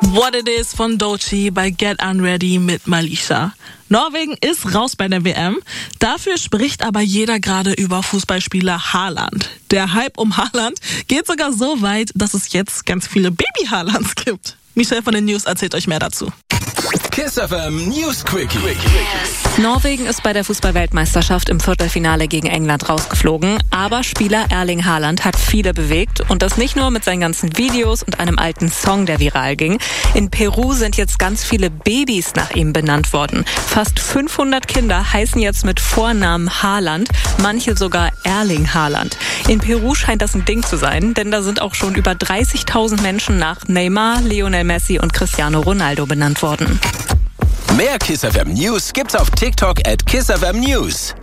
What It Is von Doechii bei Get Unready mit Malisha. Norwegen ist raus bei der WM. Dafür spricht aber jeder gerade über Fußballspieler Haaland. Der Hype um Haaland geht sogar so weit, dass es jetzt ganz viele Baby-Haalands gibt. Michelle von den News erzählt euch mehr dazu. Kiss FM News Quickie. Norwegen ist bei der Fußball-Weltmeisterschaft im Viertelfinale gegen England rausgeflogen. Aber Spieler Erling Haaland hat viele bewegt. Und das nicht nur mit seinen ganzen Videos und einem alten Song, der viral ging. In Peru sind jetzt ganz viele Babys nach ihm benannt worden. Fast 500 Kinder heißen jetzt mit Vornamen Haaland, manche sogar Erling Haaland. In Peru scheint das ein Ding zu sein, denn da sind auch schon über 30.000 Menschen nach Neymar, Lionel Messi und Cristiano Ronaldo benannt worden. Mehr Kiss FM News gibt's auf TikTok @KissFM News.